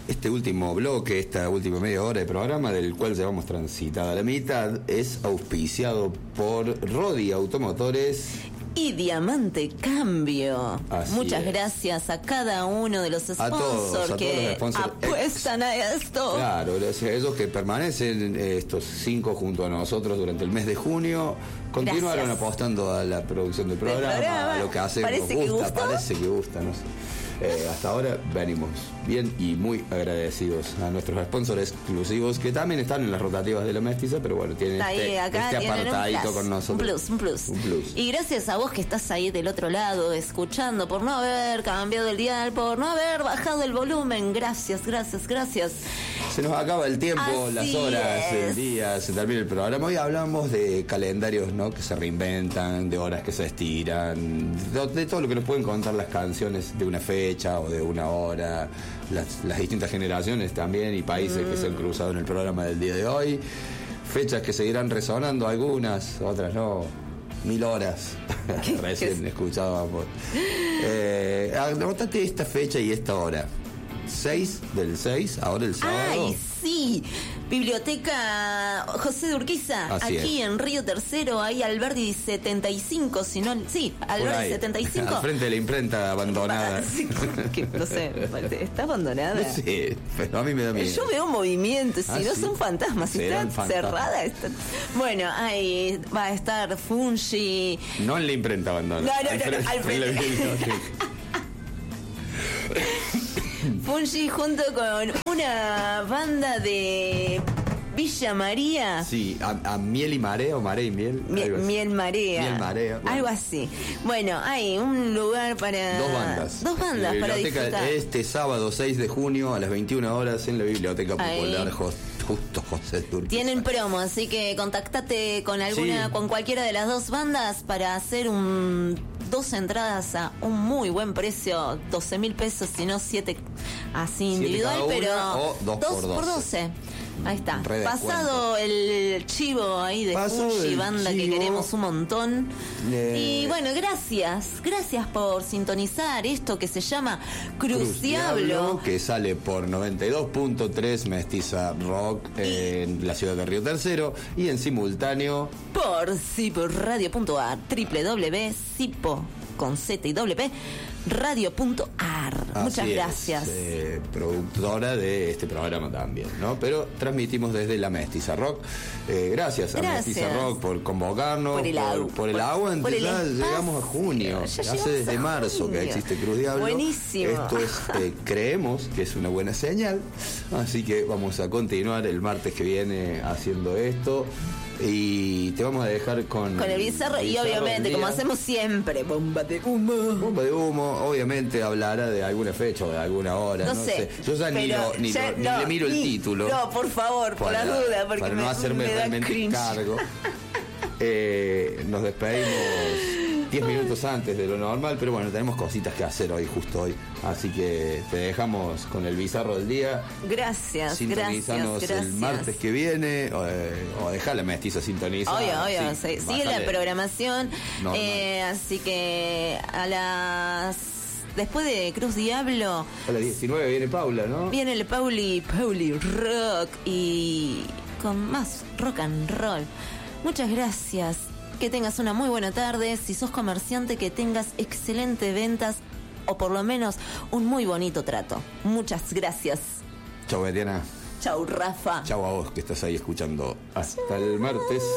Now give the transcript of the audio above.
este último bloque, esta última media hora de programa, del cual llevamos transitada la mitad, es auspiciado por Rodi Automotores y Diamante Cambio. Así Muchas es. Gracias a cada uno de los sponsors que todos los sponsors apuestan a esto. Claro, gracias a ellos que permanecen, estos 5 junto a nosotros durante el mes de junio. Continuaron Gracias. apostando a la producción del programa, a lo que hacemos. Parece que gusta, no sé. Hasta ahora venimos bien y muy agradecidos a nuestros sponsors exclusivos, que también están en las rotativas de la Mestiza, pero bueno, tienen este apartadito con nosotros. Un plus. Y gracias a vos que estás ahí del otro lado escuchando, por no haber cambiado el dial, por no haber bajado el volumen. Gracias. Se nos acaba el tiempo, Así las horas, es. el día, se termina el programa. Hoy hablamos de calendarios, ¿no?, que se reinventan, de horas que se estiran, de todo lo que nos pueden contar las canciones de una fecha o de una hora, las distintas generaciones también y países que se han cruzado en el programa del día de hoy. Fechas que seguirán resonando, algunas, otras no. 1000 horas. Recién escuchábamos. Anotate esta fecha y esta hora. 6 del 6, ahora el sábado. ¡Ay, sí! Biblioteca José de Urquiza, Así aquí es. en Río Tercero, ahí Alberdi 75, si no... Sí, Alberdi 75. Al frente de la imprenta abandonada. Sí, no sé, ¿está abandonada? Sí, pero a mí me da miedo. Yo veo movimientos, si no ¿sí? son fantasmas, si está cerrada. Bueno, ahí va a estar Fungi. No en la imprenta abandonada. No, al frente. En la biblioteca. Fungi junto con una banda de Villa María. Sí, a Miel y Marea o Marea y Miel. Miel Marea. Miel Marea. Bueno. Algo así. Bueno, hay un lugar para... Dos bandas para disfrutar. Este sábado 6 de junio a las 21 horas en la Biblioteca Popular Justo José de Urquiza. Tienen promo, así que contactate con con cualquiera de las dos bandas para hacer 2 entradas a un muy buen precio, 12.000 pesos, si no 7 así individual, pero o 2 por 12. Ahí está. Pasado el chivo ahí de Fungi, banda que queremos un montón. Y bueno, gracias por sintonizar esto que se llama Cruz Diablo, que sale por 92.3 Mestiza Rock en la ciudad de Río Tercero y en simultáneo por siporadio.ar, www.sipo con Z y WP radio.ar. Muchas gracias. Productora de este programa también, ¿no? Pero transmitimos desde la Mestiza Rock. Gracias a Mestiza Rock por convocarnos, por el aguante. Ya llegamos a junio. Hace desde marzo que existe Cruz Diablo. Buenísimo. Esto es, creemos que es una buena señal. Así que vamos a continuar el martes que viene haciendo esto. Y te vamos a dejar con el bizarro y obviamente, como hacemos siempre, bomba de humo. Obviamente hablará de alguna fecha o de alguna hora. No sé. Yo ya ni le miro el título. No, por favor, por la duda, porque para no hacerme realmente cargo. Nos despedimos 10 minutos antes de lo normal, pero bueno, tenemos cositas que hacer hoy, justo hoy. Así que te dejamos con el bizarro del día. Gracias. Sintonizanos el martes que viene, o dejar la Mestiza sintonizada. Obvio, sigue la programación. Así que después de Cruz Diablo, a las 19 viene Paula, ¿no? Viene el Pauli Rock y con más rock and roll. Muchas gracias. Que tengas una muy buena tarde. Si sos comerciante, que tengas excelentes ventas o por lo menos un muy bonito trato. Muchas gracias. Chau, Betiana. Chau, Rafa. Chau a vos que estás ahí escuchando. Hasta el martes.